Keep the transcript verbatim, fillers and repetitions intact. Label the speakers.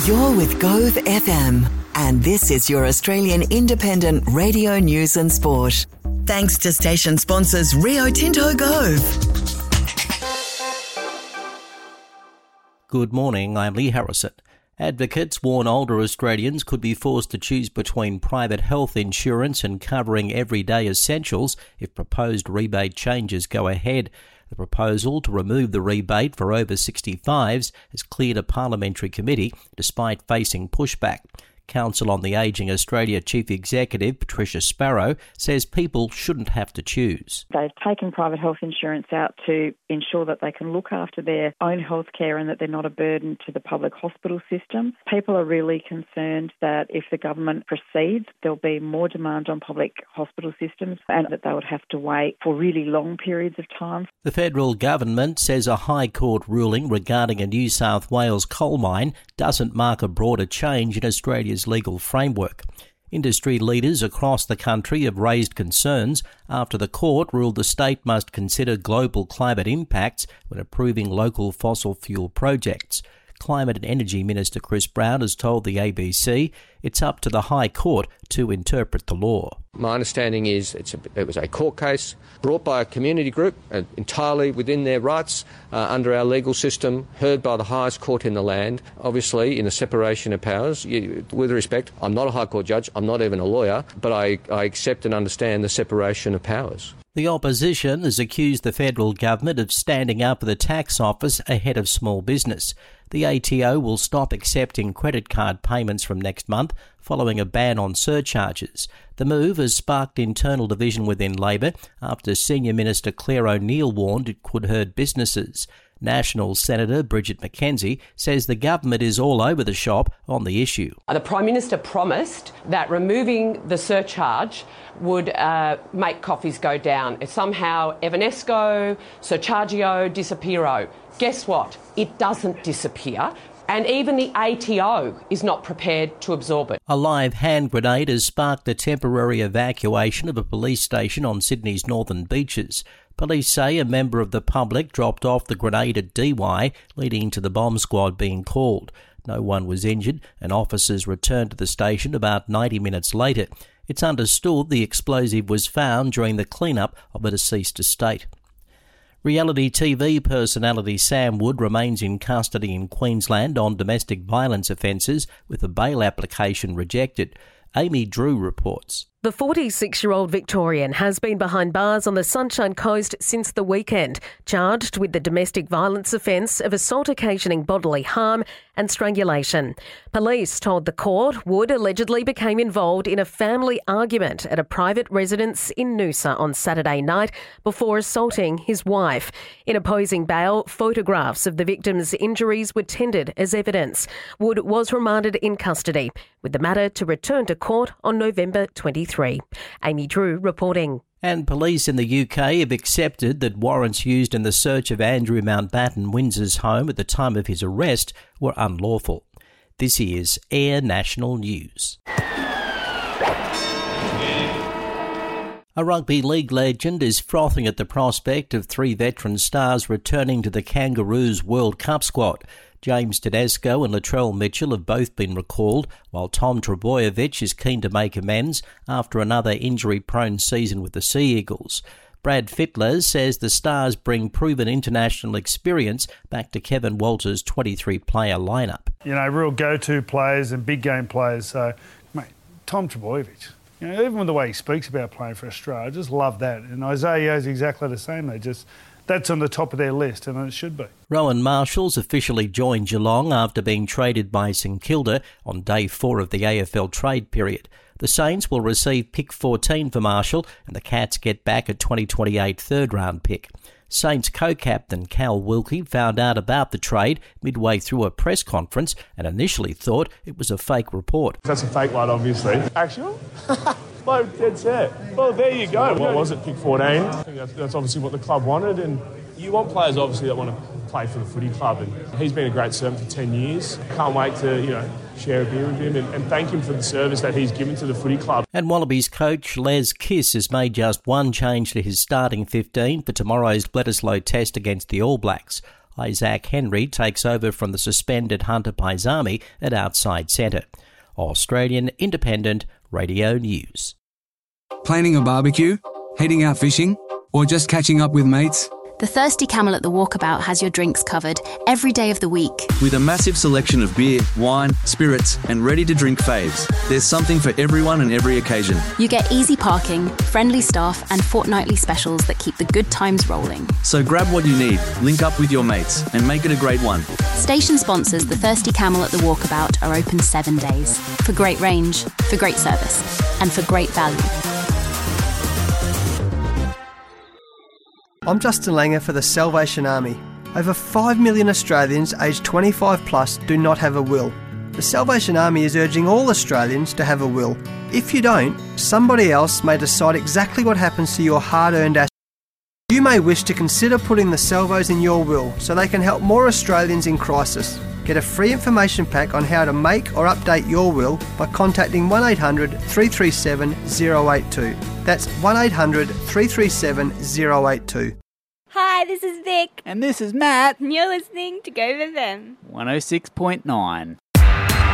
Speaker 1: You're with Gove F M, and this is your Australian independent radio news and sport. Thanks to station sponsors Rio Tinto Gove.
Speaker 2: Good morning, I'm Lee Harrison. Advocates warn older Australians could be forced to choose between private health insurance and covering everyday essentials if proposed rebate changes go ahead. The proposal to remove the rebate for over sixty-fives has cleared a parliamentary committee despite facing pushback. Council on the Ageing Australia Chief Executive Patricia Sparrow says people shouldn't have to choose.
Speaker 3: They've taken private health insurance out to ensure that they can look after their own health care and that they're not a burden to the public hospital system. People are really concerned that if the government proceeds, there'll be more demand on public hospital systems and that they would have to wait for really long periods of time.
Speaker 2: The federal government says a High Court ruling regarding a New South Wales coal mine doesn't mark a broader change in Australia's legal framework. Industry leaders across the country have raised concerns after the court ruled the state must consider global climate impacts when approving local fossil fuel projects. Climate and Energy Minister Chris Brown has told the A B C it's up to the High Court to interpret the law.
Speaker 4: My understanding is it's a, it was a court case brought by a community group uh, entirely within their rights uh, under our legal system, heard by the highest court in the land. Obviously, in a separation of powers, you, with respect, I'm not a High Court judge, I'm not even a lawyer, but I, I accept and understand the separation of powers.
Speaker 2: The opposition has accused the federal government of standing up for the tax office ahead of small business. The A T O will stop accepting credit card payments from next month following a ban on surcharges. The move has sparked internal division within Labor after Senior Minister Claire O'Neill warned it could hurt businesses. National Senator Bridget McKenzie says the government is all over the shop on the issue.
Speaker 5: The Prime Minister promised that removing the surcharge would uh, make coffees go down. It's somehow Evanesco, Surchargio, Disappearo. Guess what? It doesn't disappear. And even the A T O is not prepared to absorb it.
Speaker 2: A live hand grenade has sparked the temporary evacuation of a police station on Sydney's northern beaches. Police say a member of the public dropped off the grenade at D Y, leading to the bomb squad being called. No one was injured, and officers returned to the station about ninety minutes later. It's understood the explosive was found during the clean-up of a deceased estate. Reality T V personality Sam Wood remains in custody in Queensland on domestic violence offences with a bail application rejected. Amy Drew reports.
Speaker 6: The forty-six-year-old Victorian has been behind bars on the Sunshine Coast since the weekend, charged with the domestic violence offence of assault occasioning bodily harm and strangulation. Police told the court Wood allegedly became involved in a family argument at a private residence in Noosa on Saturday night before assaulting his wife. In opposing bail, photographs of the victim's injuries were tendered as evidence. Wood was remanded in custody, with the matter to return to court on November twenty-third. Amy Drew reporting.
Speaker 2: And police in the U K have accepted that warrants used in the search of Andrew Mountbatten Windsor's home at the time of his arrest were unlawful. This is Air National News. A rugby league legend is frothing at the prospect of three veteran stars returning to the Kangaroos World Cup squad. James Tedesco and Latrell Mitchell have both been recalled, while Tom Trbojevic is keen to make amends after another injury-prone season with the Sea Eagles. Brad Fittler says the Stars bring proven international experience back to Kevin Walters' twenty-three player lineup.
Speaker 7: You know, real go-to players and big game players. So, mate, Tom Trbojevic, you know, even with the way he speaks about playing for Australia, I just love that. And Isaiah is exactly the same. They just... That's on the top of their list, and it should be.
Speaker 2: Rowan Marshall's officially joined Geelong after being traded by St Kilda on day four of the A F L trade period. The Saints will receive pick fourteen for Marshall, and the Cats get back a twenty twenty-eight third-round pick. Saints co-captain Cal Wilkie found out about the trade midway through a press conference and initially thought it was a fake report.
Speaker 8: That's a fake one, obviously. Actual? Well, dead set. Well, there you go. What was it, pick fourteen? I think that's, that's obviously what the club wanted, and you want players, obviously, that want to play for the footy club, and he's been a great servant for ten years. Can't wait to, you know, share a beer with him and, and thank him for the service that he's given to the footy club.
Speaker 2: And Wallabies coach Les Kiss has made just one change to his starting fifteen for tomorrow's Bledisloe test against the All Blacks. Isaac Henry takes over from the suspended Hunter Paisami at outside centre. Australian Independent Radio News.
Speaker 9: Planning a barbecue? Heading out fishing? Or just catching up with mates?
Speaker 10: The Thirsty Camel at the Walkabout has your drinks covered every day of the week.
Speaker 11: With a massive selection of beer, wine, spirits and ready-to-drink faves, there's something for everyone and every occasion.
Speaker 10: You get easy parking, friendly staff and fortnightly specials that keep the good times rolling.
Speaker 11: So grab what you need, link up with your mates and make it a great one.
Speaker 10: Station sponsors The Thirsty Camel at the Walkabout are open seven days. For great range, for great service and for great value.
Speaker 12: I'm Justin Langer for the Salvation Army. Over five million Australians aged twenty-five plus do not have a will. The Salvation Army is urging all Australians to have a will. If you don't, somebody else may decide exactly what happens to your hard-earned assets. You may wish to consider putting the Salvos in your will so they can help more Australians in crisis. Get a free information pack on how to make or update your will by contacting one eight hundred three three seven zero eight two. That's one eight hundred three three seven zero eight two.
Speaker 13: Hi, this is Vic.
Speaker 14: And this is Matt.
Speaker 13: And you're listening to Go With Them.
Speaker 14: one oh six point nine.